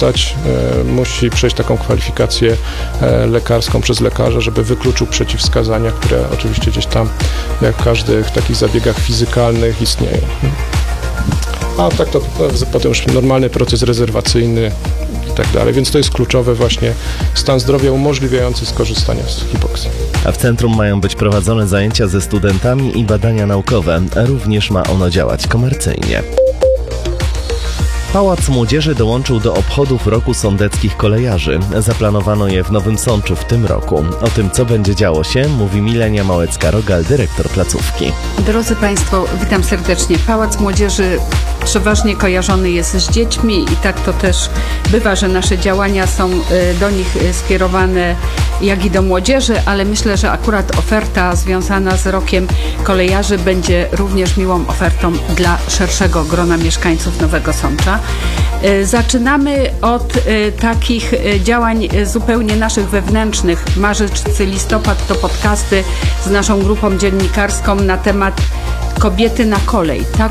korzystać, musi przejść taką kwalifikację lekarską przez lekarza, żeby wykluczył przeciwwskazania, które oczywiście gdzieś tam, jak w każdych takich zabiegach fizykalnych, istnieją. A tak to potem już normalny proces rezerwacyjny i tak dalej, więc to jest kluczowe właśnie stan zdrowia umożliwiający skorzystanie z hipoksji. A w centrum mają być prowadzone zajęcia ze studentami i badania naukowe. Również ma ono działać komercyjnie. Pałac Młodzieży dołączył do obchodów Roku Sądeckich Kolejarzy. Zaplanowano je w Nowym Sączu w tym roku. O tym, co będzie działo się, mówi Milenia Małecka-Rogal, dyrektor placówki. Drodzy Państwo, witam serdecznie. Pałac Młodzieży przeważnie kojarzony jest z dziećmi i tak to też bywa, że nasze działania są do nich skierowane, jak i do młodzieży, ale myślę, że akurat oferta związana z Rokiem Kolejarzy będzie również miłą ofertą dla szerszego grona mieszkańców Nowego Sącza. Zaczynamy od takich działań zupełnie naszych wewnętrznych. Marzec, listopad to podcasty z naszą grupą dziennikarską na temat kobiety na kolej. Tak